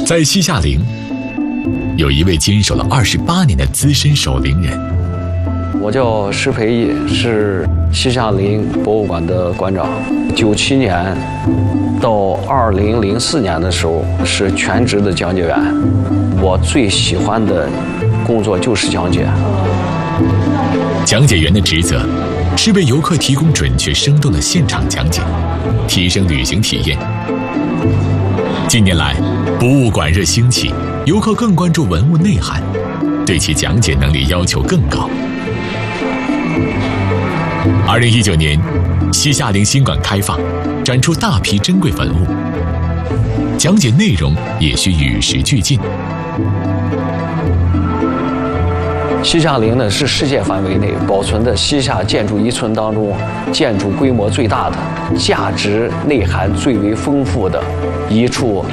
在西夏陵，有一位坚守了28年的资深守陵人。 我叫施培义，是西夏陵博物馆的馆长。97年到2004年的时候是全职的讲解员。我最喜欢的工作就是讲解。 讲解员的职责是为游客提供准确生动的现场讲解，提升旅行体验。近年来，博物馆热兴起，游客更关注文物内涵，对其讲解能力要求更高。2019年，西夏陵新馆开放，展出大批珍贵文物，讲解内容也需与时俱进。 西夏陵呢是世界范围内保存的西夏建筑遗存当中建筑规模最大的、价值内涵最为丰富的一处